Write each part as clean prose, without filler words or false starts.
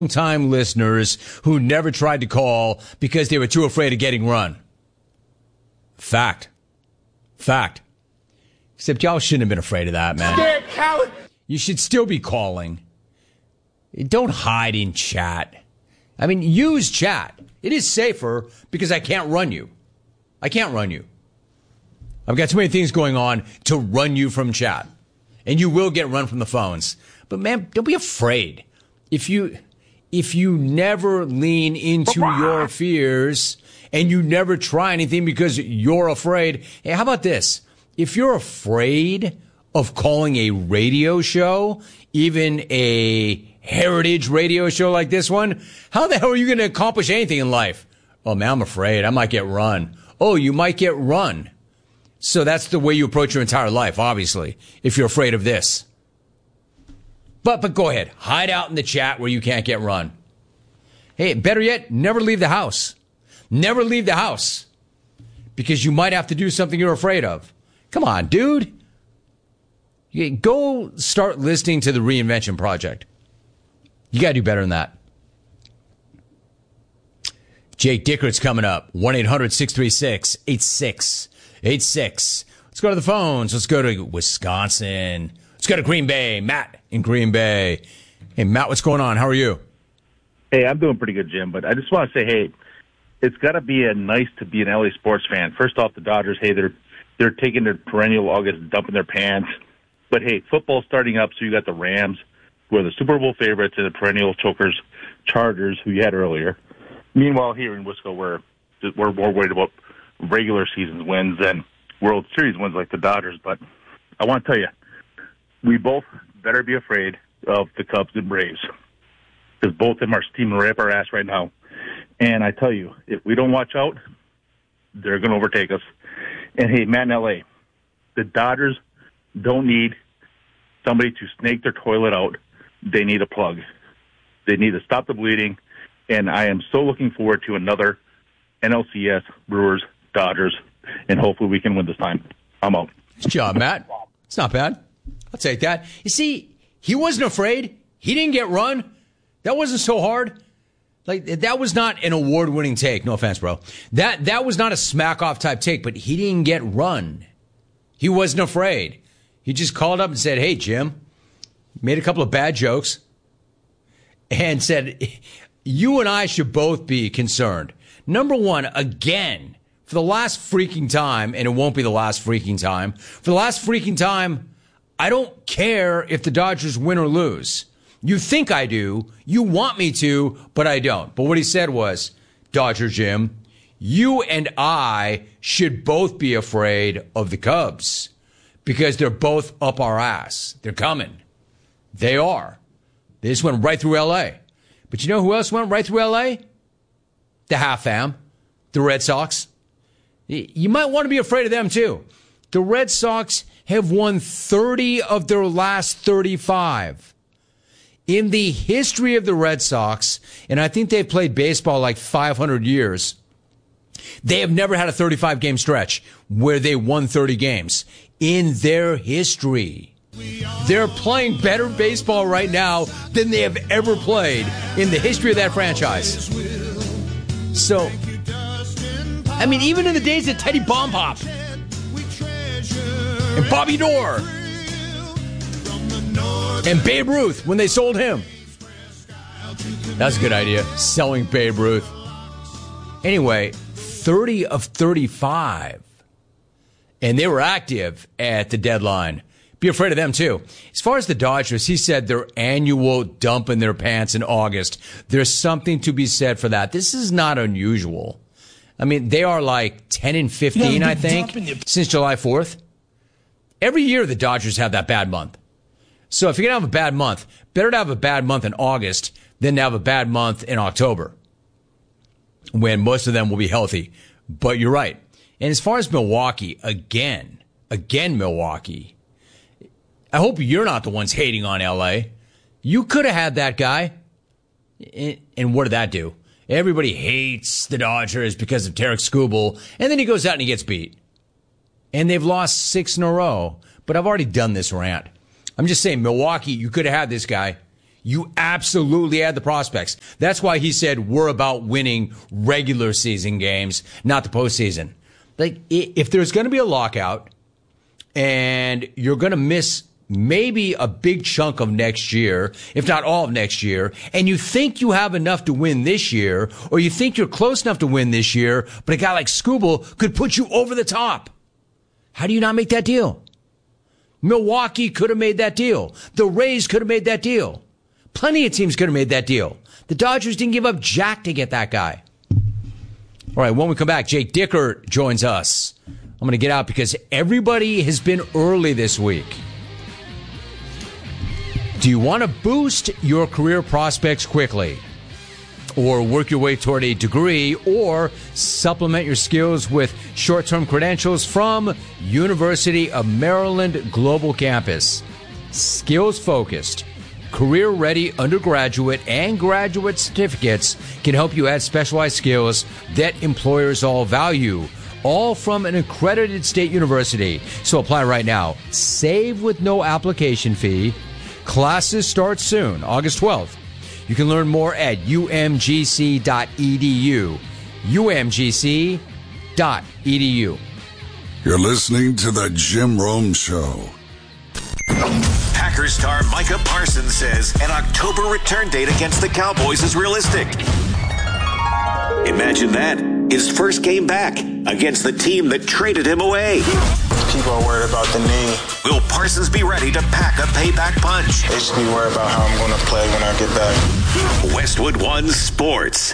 Time listeners who never tried to call because they were too afraid of getting run. Fact. Except y'all shouldn't have been afraid of that, man. Scared coward. You should still be calling. Don't hide in chat. I mean, use chat. It is safer because I can't run you. I've got too many things going on to run you from chat. And you will get run from the phones. But man, don't be afraid. If you never lean into your fears and you never try anything because you're afraid. Hey, how about this? If you're afraid of calling a radio show, even a heritage radio show like this one, how the hell are you going to accomplish anything in life? Oh man, I'm afraid I might get run. Oh, you might get run. So that's the way you approach your entire life, obviously, if you're afraid of this. But go ahead. Hide out in the chat where you can't get run. Hey, better yet, never leave the house. Never leave the house. Because you might have to do something you're afraid of. Come on, dude. Go start listening to the Reinvention Project. You got to do better than that. Jake Dickert's coming up. 1-800-636-8686. Let's go to the phones. Let's go to Wisconsin. Let's go to Green Bay. Matt in Green Bay. Hey, Matt, what's going on? How are you? Hey, I'm doing pretty good, Jim. But I just want to say, hey, it's got to be nice to be an LA sports fan. First off, the Dodgers, hey, they're taking their perennial August, dumping their pants. But, hey, football's starting up, so you got the Rams, who are the Super Bowl favorites, and the perennial chokers, Chargers, who you had earlier. Meanwhile, here in Wisco, we're more worried about regular season wins than World Series wins like the Dodgers. But I want to tell you, we both better be afraid of the Cubs and Braves, because both of them are steaming right up our ass right now. And I tell you, if we don't watch out, they're going to overtake us. And, hey, Matt in L.A., the Dodgers don't need somebody to snake their toilet out. They need a plug. They need to stop the bleeding. And I am so looking forward to another NLCS, Brewers, Dodgers, and hopefully we can win this time. I'm out. Good job, Matt. It's not bad. I'll take that. You see, he wasn't afraid. He didn't get run. That wasn't so hard. Like, that was not an award-winning take. No offense, bro. That was not a smack-off type take, but he didn't get run. He wasn't afraid. He just called up and said, hey, Jim, made a couple of bad jokes, and said, you and I should both be concerned. Number one, again, for the last freaking time, and it won't be the last freaking time, for the last freaking time, I don't care if the Dodgers win or lose. You think I do. You want me to, but I don't. But what he said was, Dodger Jim, you and I should both be afraid of the Cubs because they're both up our ass. They're coming. They are. They just went right through L.A. But you know who else went right through L.A.? The half fam, the Red Sox. You might want to be afraid of them, too. The Red Sox have won 30 of their last 35. In the history of the Red Sox, and I think they've played baseball like 500 years, they have never had a 35-game stretch where they won 30 games in their history. They're playing better baseball right now than they have ever played in the history of that franchise. So, I mean, even in the days of Teddy Bombhop and Bobby Doerr and Babe Ruth when they sold him. That's a good idea, selling Babe Ruth. Anyway, 30 of 35. And they were active at the deadline. Be afraid of them, too. As far as the Dodgers, he said their annual dump in their pants in August. There's something to be said for that. This is not unusual. I mean, they are like 10 and 15, I think, since July 4th. Every year the Dodgers have that bad month. So if you're going to have a bad month, better to have a bad month in August than to have a bad month in October, when most of them will be healthy. But you're right. And as far as Milwaukee, again, Milwaukee, I hope you're not the ones hating on L.A. You could have had that guy. And what did that do? Everybody hates the Dodgers because of Tarek Skubal, and then he goes out and he gets beat. And they've lost 6 in a row. But I've already done this rant. I'm just saying, Milwaukee, you could have had this guy. You absolutely add the prospects. That's why he said we're about winning regular season games, not the postseason. Like, if there's going to be a lockout and you're going to miss maybe a big chunk of next year, if not all of next year, and you think you have enough to win this year, or you think you're close enough to win this year, but a guy like Skubal could put you over the top, how do you not make that deal? Milwaukee could have made that deal. The Rays could have made that deal. Plenty of teams could have made that deal. The Dodgers didn't give up jack to get that guy. All right, when we come back, Jake Dickert joins us. I'm going to get out because everybody has been early this week. Do you want to boost your career prospects quickly, or work your way toward a degree, or supplement your skills with short-term credentials from University of Maryland Global Campus? Skills-focused, career-ready undergraduate and graduate certificates can help you add specialized skills that employers all value, all from an accredited state university. So apply right now. Save with no application fee. Classes start soon, August 12th. You can learn more at umgc.edu. umgc.edu. You're listening to The Jim Rome Show. Packers star Micah Parsons says an October return date against the Cowboys is realistic. Imagine that. His first game back against the team that traded him away. People are worried about the knee. Will Parsons be ready to pack a payback punch? They should be worried about how I'm going to play when I get back. Westwood One Sports.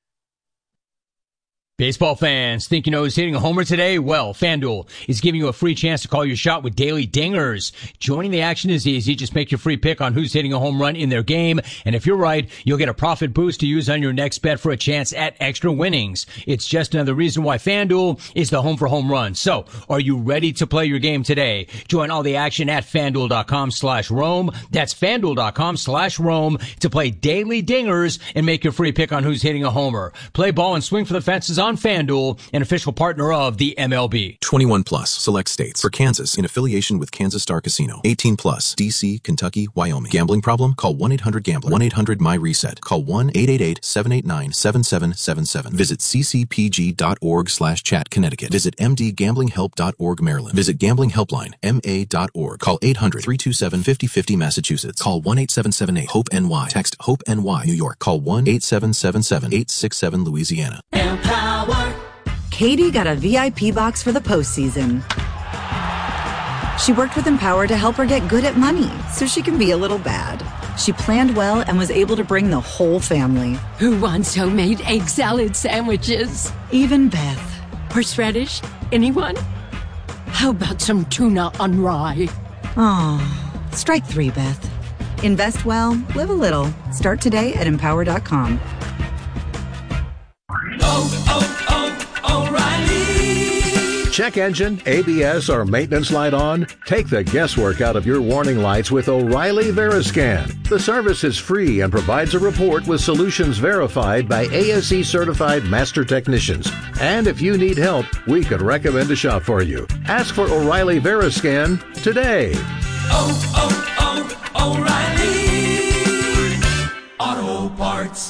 Baseball fans, think you know who's hitting a homer today? Well, FanDuel is giving you a free chance to call your shot with daily dingers. Joining the action is easy. Just make your free pick on who's hitting a home run in their game. And if you're right, you'll get a profit boost to use on your next bet for a chance at extra winnings. It's just another reason why FanDuel is the home for home runs. So, are you ready to play your game today? Join all the action at FanDuel.com/Rome. That's FanDuel.com/Rome to play daily dingers and make your free pick on who's hitting a homer. Play ball and swing for the fences on FanDuel, an official partner of the MLB. 21 plus, select states. For Kansas, in affiliation with Kansas Star Casino. 18 plus, D.C., Kentucky, Wyoming. Gambling problem? Call 1-800-GAMBLER. 1-800-MY-RESET. Call 1-888-789-7777. Visit ccpg.org/chat, Connecticut. Visit mdgamblinghelp.org, Maryland. Visit Gambling Helpline, ma.org. Call 800-327-5050, Massachusetts. Call 1-8778-HOPE-NY. Text HOPE-NY, New York. Call 1-8777-867, Louisiana. Empower. Katie got a VIP box for the postseason. She worked with Empower to help her get good at money so she can be a little bad. She planned well and was able to bring the whole family. Who wants homemade egg salad sandwiches? Even Beth. Horseradish? Anyone? How about some tuna on rye? Oh, strike 3, Beth. Invest well, live a little. Start today at Empower.com. O'Reilly. Check engine, ABS, or maintenance light on? Take the guesswork out of your warning lights with O'Reilly Veriscan. The service is free and provides a report with solutions verified by ASE certified master technicians. And if you need help, we could recommend a shop for you. Ask for O'Reilly Veriscan today. O'Reilly Auto Parts.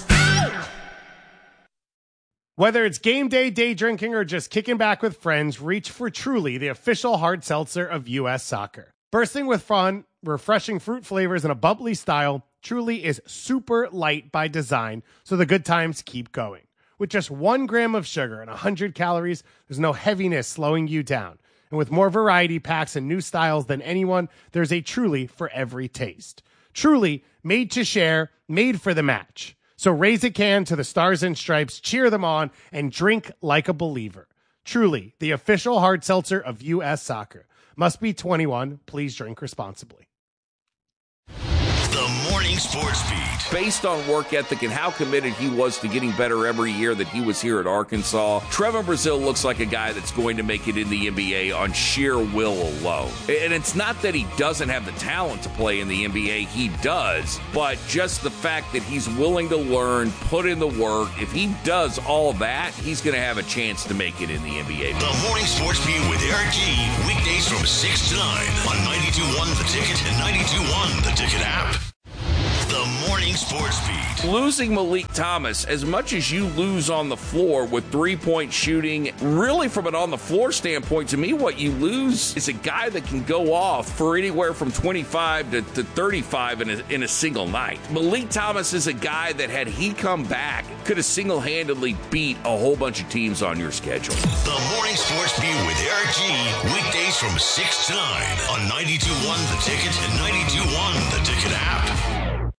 Whether it's game day, day drinking, or just kicking back with friends, reach for Truly, the official hard seltzer of U.S. Soccer. Bursting with fun, refreshing fruit flavors, and a bubbly style, Truly is super light by design, so the good times keep going. With just 1 gram of sugar and 100 calories, there's no heaviness slowing you down. And with more variety packs and new styles than anyone, there's a Truly for every taste. Truly, made to share, made for the match. So raise a can to the Stars and Stripes, cheer them on, and drink like a believer. Truly, the official hard seltzer of U.S. Soccer. Must be 21. Please drink responsibly. The Morning Sports Beat. Based on work ethic and how committed he was to getting better every year that he was here at Arkansas, Trevor Brazile looks like a guy that's going to make it in the NBA on sheer will alone. And it's not that he doesn't have the talent to play in the NBA, he does, but just the fact that he's willing to learn, put in the work, if he does all that, he's going to have a chance to make it in the NBA. The Morning Sports Beat with Eric G. Weekdays from 6 to 9 on 92.1 The Ticket and 92.1 The Ticket app. The Morning Sports Beat. Losing Malik Thomas, as much as you lose on the floor with three-point shooting, really from an on-the-floor standpoint, to me, what you lose is a guy that can go off for anywhere from 25 to 35 in a single night. Malik Thomas is a guy that, had he come back, could have single-handedly beat a whole bunch of teams on your schedule. The Morning Sports Beat with Eric G. Weekdays from 6 to 9 on 92.1 The Ticket and 92.1 The Ticket app.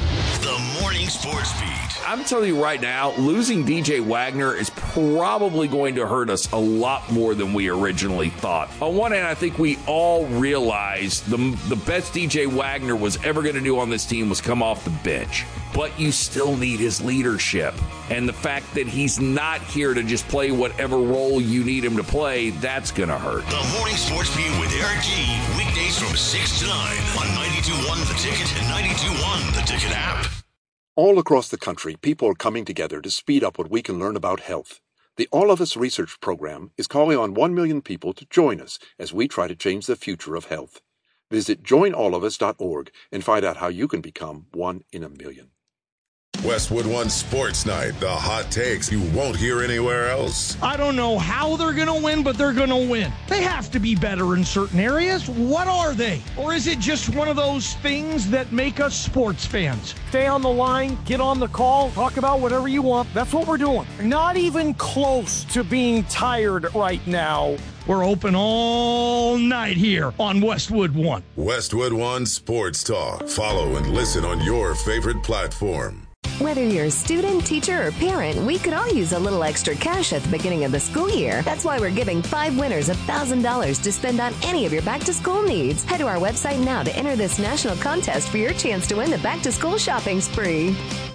The Morning Sports Beat. I'm telling you right now, losing DJ Wagner is probably going to hurt us a lot more than we originally thought. On one hand, I think we all realized the best DJ Wagner was ever going to do on this team was come off the bench. But you still need his leadership. And the fact that he's not here to just play whatever role you need him to play, that's going to hurt. The Morning Sports Beat with Eric G. Weekdays from 6 to 9 on 92.1 The Ticket and 92.1 The Ticket app. All across the country, people are coming together to speed up what we can learn about health. The All of Us Research Program is calling on 1 million people to join us as we try to change the future of health. Visit joinallofus.org and find out how you can become 1 in a million. Westwood One Sports Night, the hot takes you won't hear anywhere else. I don't know how they're going to win, but they're going to win. They have to be better in certain areas. What are they? Or is it just one of those things that make us sports fans? Stay on the line, get on the call, talk about whatever you want. That's what we're doing. Not even close to being tired right now. We're open all night here on Westwood One. Westwood One Sports Talk. Follow and listen on your favorite platform. Whether you're a student, teacher, or parent, we could all use a little extra cash at the beginning of the school year. That's why we're giving 5 winners $1,000 to spend on any of your back-to-school needs. Head to our website now to enter this national contest for your chance to win the back-to-school shopping spree.